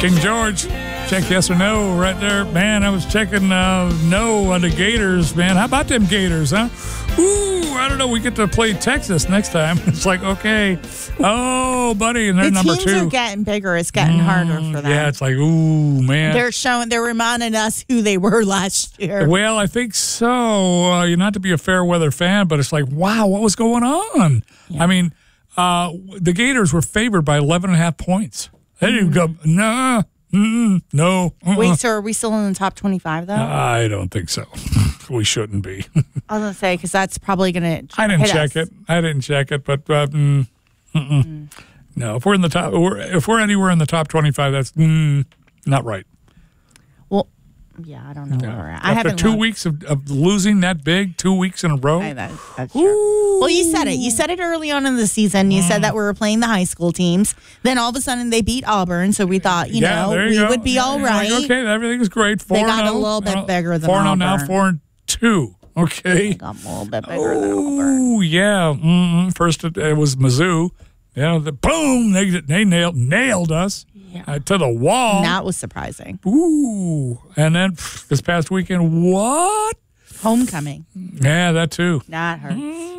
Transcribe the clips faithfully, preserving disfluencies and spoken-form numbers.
King George, check yes or no right there. Man, I was checking uh, no on the Gators, man. How about them Gators, huh? Ooh, I don't know. We get to play Texas next time. It's like, okay. Oh, buddy, and they're the number teams two. are getting bigger. It's getting mm, harder for them. Yeah, it's like, ooh, man. They're showing, they're reminding us who they were last year. Well, I think so. Uh, you're not to be a fair weather fan, but it's like, wow, what was going on? Yeah. I mean, uh, the Gators were favored by eleven and a half points. They didn't go, nah, mm, no. Uh-uh. Wait, so are we still in the top twenty-five, though? I don't think so. We shouldn't be. I was going to say, because that's probably going to I didn't check us. it. I didn't check it, but uh, mm, mm. no. If we're in the top, we're, if we're anywhere in the top twenty-five, that's mm, not right. Well, yeah, I don't know No. where we're at. After I haven't two looked. weeks of, of losing that big, two weeks in a row. I, that, that's true. Well, you said it. You said it early on in the season. You mm. said that we were playing the high school teams. Then all of a sudden they beat Auburn, so we thought, you yeah, know, there we you go. would be all right. Like, okay, everything's great. Four they got and a little bit oh, bigger than four Auburn. Four and now, four and two. Okay. They got a little bit bigger oh, than Auburn. Oh, yeah. Mm-hmm. First it, it was Mizzou. Yeah, the boom, they they nailed nailed us yeah. uh, to the wall. That was surprising. Ooh, and then pff, this past weekend, what? Homecoming. Yeah, that too. That hurts.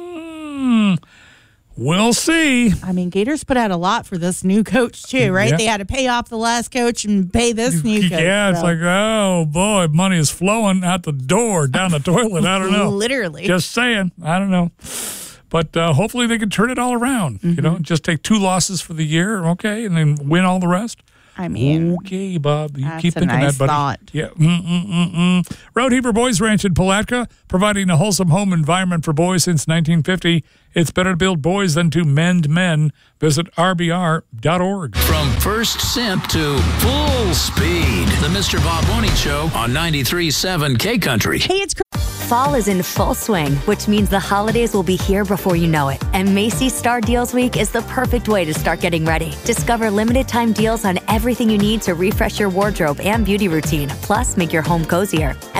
Mm, we'll see. I mean, Gators put out a lot for this new coach too, right? Yeah. They had to pay off the last coach and pay this new coach. Yeah, it's so. like, oh boy, money is flowing out the door, down the toilet. I don't know. Literally. Just saying. I don't know. But uh, hopefully they can turn it all around. Mm-hmm. You know, just take two losses for the year, okay, and then win all the rest. I mean, okay, Bob, you that's keep thinking a nice that, buddy. Thought. Yeah. Mm-mm-mm-mm. Roadheaver Boys Ranch in Palatka, providing a wholesome home environment for boys since nineteen fifty. It's better to build boys than to mend men. Visit R B R dot org. From first sip to full speed, the Mister Bob Boney Show on ninety-three point seven K Country. Hey, it's Fall is in full swing, which means the holidays will be here before you know it. And Macy's Star Deals Week is the perfect way to start getting ready. Discover limited time deals on everything you need to refresh your wardrobe and beauty routine, plus make your home cozier.